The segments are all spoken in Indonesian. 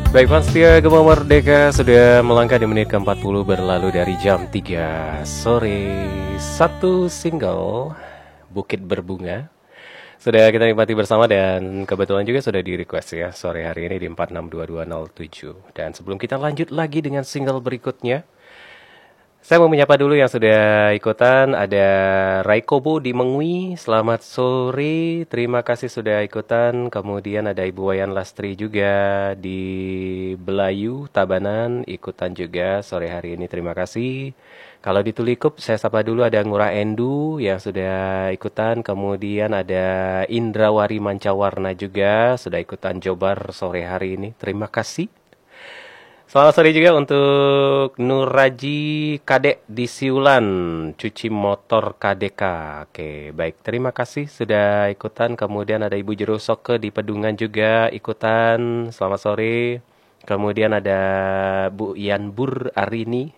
Baik, fans setia Gema Merdeka sudah melangkah di menit ke-40 berlalu dari jam 3 sore. Satu single Bukit Berbunga sudah kita nikmati bersama dan kebetulan juga sudah di request ya sore hari ini di 462207. Dan sebelum kita lanjut lagi dengan single berikutnya, saya mau menyapa dulu yang sudah ikutan. Ada Raikobo di Mengwi, selamat sore, terima kasih sudah ikutan. Kemudian ada Ibu Wayan Lastri juga di Belayu, Tabanan, ikutan juga sore hari ini, terima kasih. Kalau di Tulikup, saya sapa dulu ada Ngurah Endu yang sudah ikutan. Kemudian ada Indrawari Mancawarna juga sudah ikutan Jobar sore hari ini, terima kasih. Selamat sore juga untuk Nuraji Kadek di Siulan, cuci motor KDK. Oke, baik. Terima kasih sudah ikutan. Kemudian ada Ibu Jero Soke di Pedungan juga ikutan. Selamat sore. Kemudian ada Bu Yanbur Arini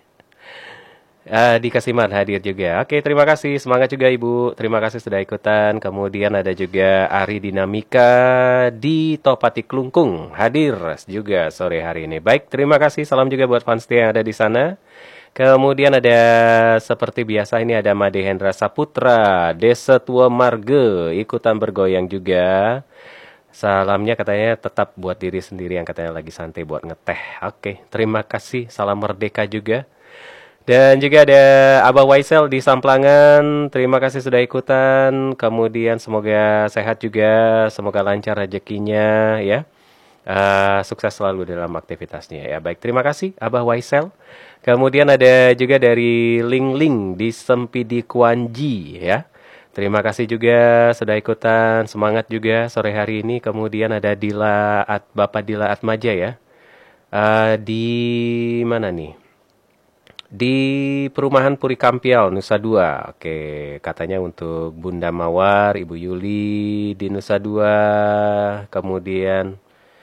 di Kasiman hadir juga. Oke, terima kasih. Semangat juga Ibu. Terima kasih sudah ikutan. Kemudian ada juga Ari Dinamika di Topati Klungkung hadir juga sore hari ini. Baik, terima kasih. Salam juga buat fans yang ada di sana. Kemudian ada seperti biasa ini ada Made Hendra Saputra, Desa Tua Marge ikutan bergoyang juga. Salamnya katanya tetap buat diri sendiri yang katanya lagi santai buat ngeteh. Oke, terima kasih. Salam merdeka juga. Dan juga ada Abah Waisel di Samplangan, terima kasih sudah ikutan. Kemudian semoga sehat juga, semoga lancar rezekinya ya. Sukses selalu dalam aktivitasnya ya. Baik, terima kasih Abah Waisel. Kemudian ada juga dari Ling Ling di Sempidi Kuanji ya. Terima kasih juga sudah ikutan, semangat juga sore hari ini. Kemudian ada Bapak Dila Atmaja ya. Di mana nih? Di perumahan Puri Kampial, Nusa Dua. Oke, katanya untuk Bunda Mawar, Ibu Yuli di Nusa Dua. Kemudian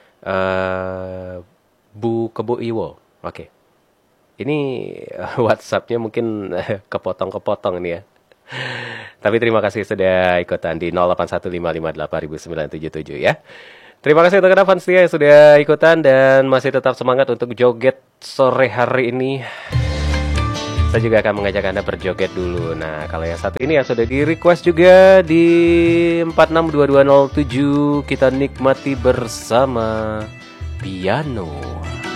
Bu Kebo Iwo. Oke. Ini WhatsApp-nya mungkin kepotong-kepotong nih ya. Tapi terima kasih sudah ikutan di 0815589977 ya. Terima kasih untuk fans setia yang sudah ikutan dan masih tetap semangat untuk joget sore hari ini. Saya juga akan mengajak Anda berjoget dulu. Nah, kalau yang satu ini yang sudah di request juga di 462207, kita nikmati bersama Piano.